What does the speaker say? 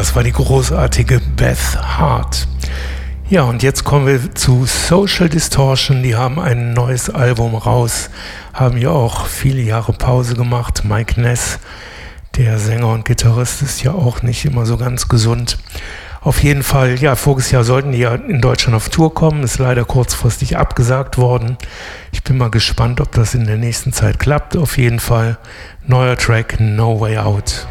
das war die großartige Beth Hart. Ja, und jetzt kommen wir zu Social Distortion. Die haben ein neues Album raus, haben ja auch viele Jahre Pause gemacht. Mike Ness, der Sänger und Gitarrist, ist ja auch nicht immer so ganz gesund. Auf jeden Fall, ja, voriges Jahr sollten die ja in Deutschland auf Tour kommen, ist leider kurzfristig abgesagt worden. Ich bin mal gespannt, ob das in der nächsten Zeit klappt. Auf jeden Fall, neuer Track, No Way Out.